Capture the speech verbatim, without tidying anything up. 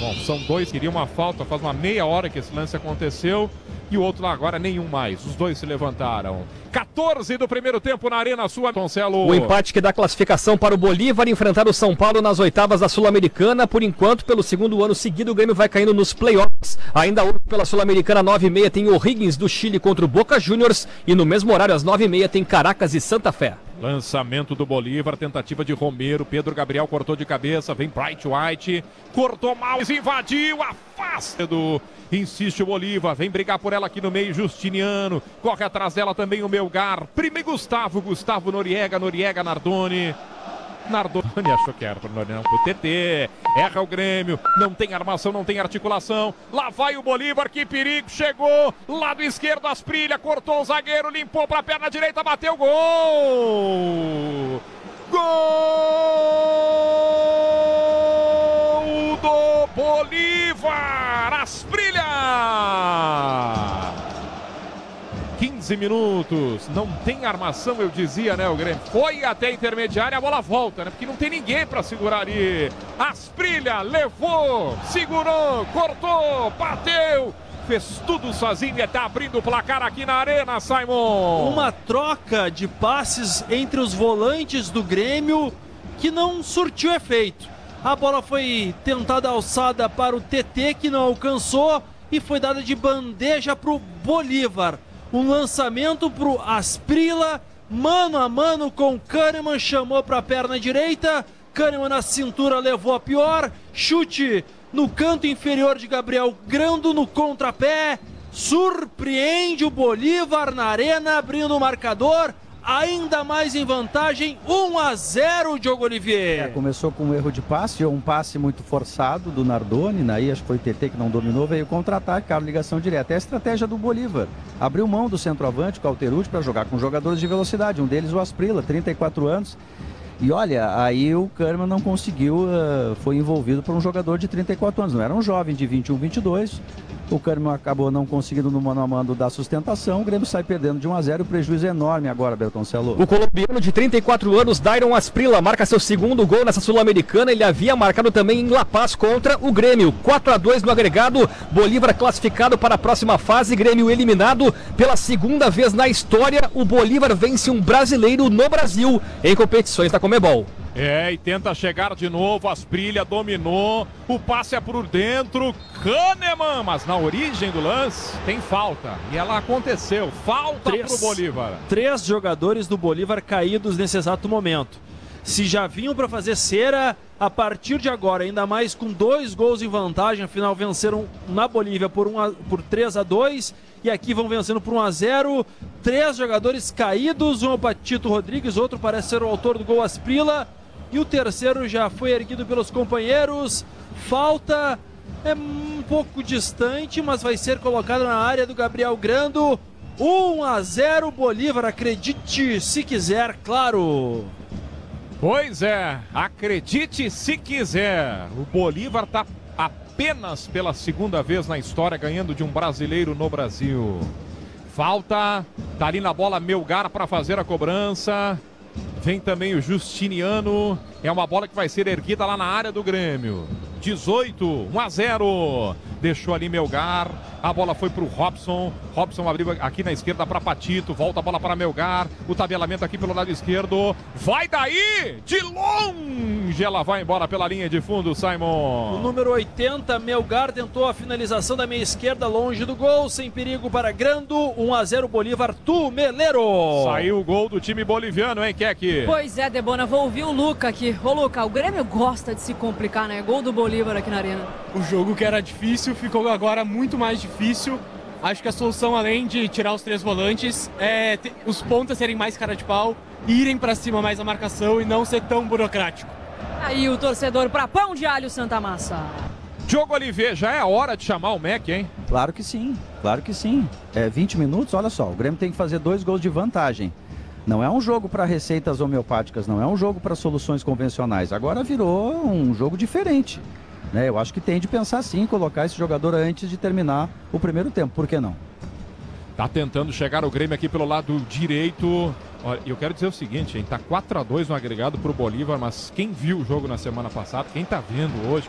Bom, são dois, queria uma falta, faz uma meia hora que esse lance aconteceu. E o outro lá agora nenhum mais, os dois se levantaram. quatorze do primeiro tempo na Arena Sua, Concelo. O empate que dá classificação para o Bolívar enfrentar o São Paulo nas oitavas da Sul-Americana. Por enquanto, pelo segundo ano seguido, o Grêmio vai caindo nos playoffs. Ainda hoje pela Sul-Americana, nove e meia, tem o O'Higgins do Chile contra o Boca Juniors. E no mesmo horário, às nove e meia, tem Caracas e Santa Fé. Lançamento do Bolívar, tentativa de Romero, Pedro Gabriel cortou de cabeça, vem Bright White, cortou mal, invadiu, afasta do... Insiste o Bolívar, vem brigar por ela aqui no meio, Justiniano, corre atrás dela também o Melgar, primeiro Gustavo, Gustavo Noriega, Noriega, Nardoni, Nardoni achou que era pro Noriega, pro T T, erra o Grêmio, não tem armação, não tem articulação, lá vai o Bolívar, que perigo, chegou, lado esquerdo, Asprilha, cortou o zagueiro, limpou pra perna direita, bateu, gol! Gol do Bolívar, Asprilha! quinze minutos, não tem armação, eu dizia, né, o Grêmio. Foi até a intermediária, a bola volta, né, porque não tem ninguém para segurar ali. Asprilha levou, segurou, cortou, bateu. Fez tudo sozinho e está abrindo o placar aqui na Arena, Simon. Uma troca de passes entre os volantes do Grêmio que não surtiu efeito. A bola foi tentada alçada para o T T, que não alcançou, e foi dada de bandeja para o Bolívar. Um lançamento para o Asprilha, mano a mano com Kahneman, chamou para a perna direita. Kahneman na cintura levou a pior, chute no canto inferior de Gabriel Grando no contrapé, surpreende o Bolívar na Arena, abrindo o marcador, ainda mais em vantagem, um a zero, Diogo Olivier. É, começou com um erro de passe, um passe muito forçado do Nardoni, aí acho que foi o T T que não dominou, veio contra-ataque, cara, ligação direta. É a estratégia do Bolívar, abriu mão do centroavante, o Calterucci, para jogar com jogadores de velocidade, um deles o Asprilha, trinta e quatro anos. E olha, aí o Kahneman não conseguiu, uh, foi envolvido por um jogador de trinta e quatro anos, não era um jovem de vinte e um, vinte e dois. O Kahneman acabou não conseguindo no mano a mano dar sustentação, o Grêmio sai perdendo de um a zero, o prejuízo é enorme agora, Bertoncello. O colombiano de trinta e quatro anos, Dairon Asprilha, marca seu segundo gol nessa Sul-Americana. Ele havia marcado também em La Paz contra o Grêmio. quatro a dois no agregado, Bolívar classificado para a próxima fase, Grêmio eliminado pela segunda vez na história. O Bolívar vence um brasileiro no Brasil em competições da Comebol. É, e tenta chegar de novo, Asprilha dominou, o passe é por dentro, Kahneman, mas na origem do lance tem falta, e ela aconteceu, falta três, pro Bolívar. Três jogadores do Bolívar caídos nesse exato momento. Se já vinham para fazer cera, a partir de agora, ainda mais com dois gols em vantagem, afinal venceram na Bolívia por, um a, por três a dois, e aqui vão vencendo por um a zero. Três jogadores caídos, um é o Patito Rodrigues, outro parece ser o autor do gol, Asprilha, e o terceiro já foi erguido pelos companheiros. Falta é um pouco distante, mas vai ser colocado na área do Gabriel Grando. um a zero Bolívar, acredite se quiser, claro. Pois é, acredite se quiser, o Bolívar está apenas pela segunda vez na história ganhando de um brasileiro no Brasil. Falta, tá ali na bola Melgar para fazer a cobrança. Vem também o Justiniano. É uma bola que vai ser erguida lá na área do Grêmio. dezoito, um a zero. Deixou ali Melgar. A bola foi para o Robson. Robson abriu aqui na esquerda para Patito. Volta a bola para Melgar. O tabelamento aqui pelo lado esquerdo. Vai daí! De longe! Ela vai embora pela linha de fundo, Simon. O número oitenta, Melgar, tentou a finalização da meia esquerda, longe do gol. Sem perigo para Grando. um a zero Bolívar, Tumeleiro. Saiu o gol do time boliviano, hein, Keck? Pois é, Debona. Vou ouvir o Luca aqui. Ô, Luca, o Grêmio gosta de se complicar, né? Gol do Bolívar aqui na Arena. O jogo que era difícil ficou agora muito mais difícil. Acho que a solução, além de tirar os três volantes, é ter, os pontas serem mais cara de pau, irem pra cima mais a marcação e não ser tão burocrático. Aí o torcedor pra Pão de Alho Santa Massa. Diogo Oliveira, já é hora de chamar o Mac, hein? Claro que sim, claro que sim. É vinte minutos, olha só, o Grêmio tem que fazer dois gols de vantagem. Não é um jogo para receitas homeopáticas, não é um jogo para soluções convencionais. Agora virou um jogo diferente. Né? Eu acho que tem de pensar sim, colocar esse jogador antes de terminar o primeiro tempo, por que não? Tá tentando chegar o Grêmio aqui pelo lado direito. Olha, eu quero dizer o seguinte, hein? Tá quatro a dois no agregado pro Bolívar, mas quem viu o jogo na semana passada, quem tá vendo hoje,